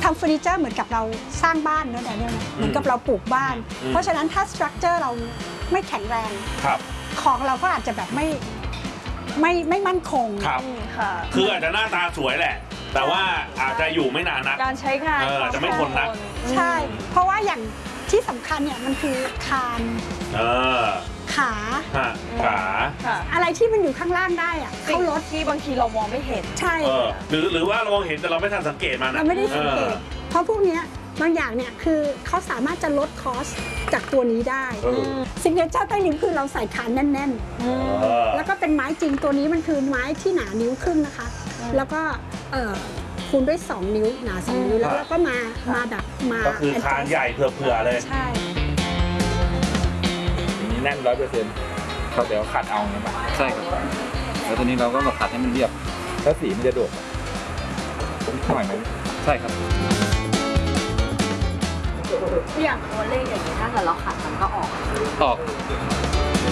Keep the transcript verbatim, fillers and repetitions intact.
ำเฟอร์นิเจอร์เหมือนกับเราสร้างบ้านเนอะแต่เนี่ยเหมือนกับเราปลูกบ้าน เพราะฉะนั้นถ้าสตรัคเจอร์เราไม่แข็งแรงของเราก็อาจจะแบบไม่ไม่ไม่มั่นคงครับคืออาจจะหน้าตาสวยแหละแต่ว่าอาจจะอยู่ไม่นานนักการใช้งานอาจจะไม่ทนนักใช่เพราะว่าอย่างที่สำคัญเนี่ยมันคือคานขาขาอะไรที่มันอยู่ข้างล่างได้อะเข้ารถที่บางทีเรามองไม่เห็นใช่หรือหรือว่าเรามองเห็นแต่เราไม่ทันสังเกตมันเราไม่ได้สังเกตเพราะพวกนี้บางอย่างเนี่ยคือเขาสามารถจะลดคอสจากตัวนี้ได้สิ่งที่เจ้าใต้ลิ้นคือเราใส่คานแน่นๆแล้วก็เป็นไม้จริงตัวนี้มันคือไม้ที่หนานิ้วครึ่งนะคะแล้วก็คูณด้วยสองนิ้วหนาสองนิ้วแล้วก็มามาแบบมาก็คือคานใหญ่เผื่อๆเลยใช่แน่นร้อยเปอร์เซ็นต์เขาเดี๋ยวขัดเอาไงบ้างใช่ครับแล้วตัวนี้เราก็มาขัดให้มันเรียบแล้วสีมันจะโดดหน่อยไหมใช่ครับอย่างตัวเลขอย่างนี้ถ้าเกิดเราขัดมันก็ออกออก